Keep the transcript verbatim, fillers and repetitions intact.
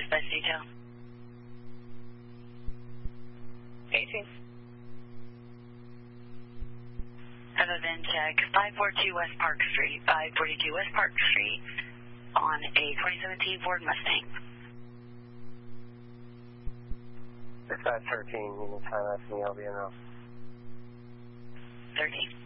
dispatch detail. eighteen. Have a V I N check five forty-two West Park Street, five forty-two West Park Street on a twenty seventeen Ford Mustang. Dispatch thirteen, you can time that to me, I'll be in now. thirteen.